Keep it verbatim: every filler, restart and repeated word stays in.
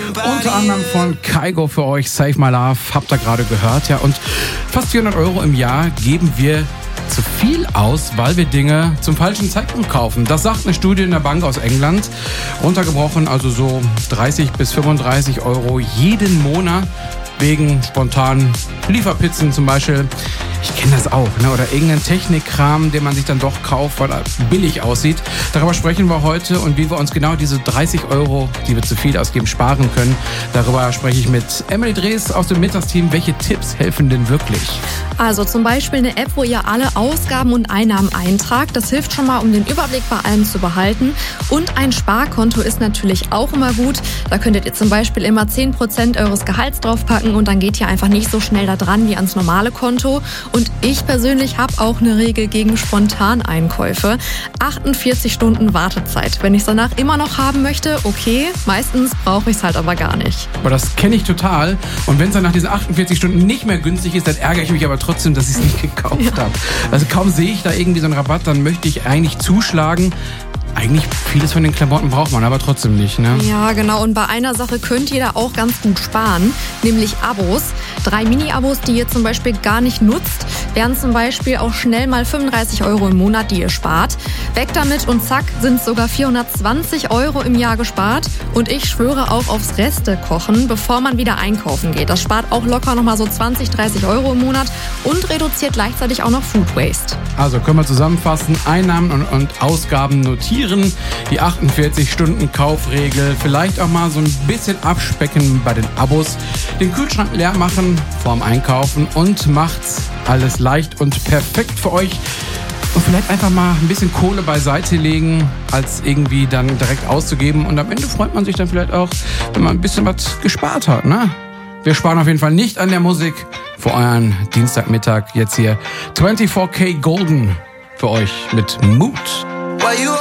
Unter anderem von Kygo für euch, Save My Love, habt ihr gerade gehört. Ja, und fast vierhundert Euro im Jahr geben wir zu viel aus, weil wir Dinge zum falschen Zeitpunkt kaufen. Das sagt eine Studie in der Bank aus England. Runtergebrochen also so dreißig bis fünfunddreißig Euro jeden Monat wegen spontanen Lieferpizzen zum Beispiel. Ich kenne das auch, ne? Oder irgendeinen Technikkram, den man sich dann doch kauft, weil er billig aussieht. Darüber sprechen wir heute und wie wir uns genau diese dreißig Euro, die wir zu viel ausgeben, sparen können. Darüber spreche ich mit Emily Drees aus dem Mittagsteam. Welche Tipps helfen denn wirklich? Also zum Beispiel eine App, wo ihr alle Ausgaben und Einnahmen eintragt. Das hilft schon mal, um den Überblick bei allem zu behalten. Und ein Sparkonto ist natürlich auch immer gut. Da könntet ihr zum Beispiel immer zehn Prozent eures Gehalts draufpacken und dann geht ihr einfach nicht so schnell da dran wie ans normale Konto. Und ich persönlich habe auch eine Regel gegen Spontaneinkäufe. achtundvierzig Stunden Wartezeit. Wenn ich es danach immer noch haben möchte, okay. Meistens brauche ich es halt aber gar nicht. Aber das kenne ich total. Und wenn es dann nach diesen achtundvierzig Stunden nicht mehr günstig ist, dann ärgere ich mich aber trotzdem, dass ich es nicht gekauft Ja. habe. Also kaum sehe ich da irgendwie so einen Rabatt, dann möchte ich eigentlich zuschlagen. Eigentlich vieles von den Klamotten braucht man, aber trotzdem nicht, ne? Ja, genau. Und bei einer Sache könnt ihr da auch ganz gut sparen, nämlich Abos. Drei Mini-Abos, die ihr zum Beispiel gar nicht nutzt, wären zum Beispiel auch schnell mal fünfunddreißig Euro im Monat, die ihr spart. Weg damit und zack, sind sogar vierhundertzwanzig Euro im Jahr gespart. Und ich schwöre auch aufs Restekochen, bevor man wieder einkaufen geht. Das spart auch locker nochmal so zwanzig, dreißig Euro im Monat und reduziert gleichzeitig auch noch Food Waste. Also können wir zusammenfassen, Einnahmen und, und Ausgaben notieren, die achtundvierzig Stunden Kaufregel, vielleicht auch mal so ein bisschen abspecken bei den Abos, den Kühlschrank leer machen vorm Einkaufen und macht's alles leicht und perfekt für euch. Und vielleicht einfach mal ein bisschen Kohle beiseite legen, als irgendwie dann direkt auszugeben. Und am Ende freut man sich dann vielleicht auch, wenn man ein bisschen was gespart hat, ne? Wir sparen auf jeden Fall nicht an der Musik für euren Dienstagmittag. Jetzt hier vierundzwanzig K Golden für euch mit Mut.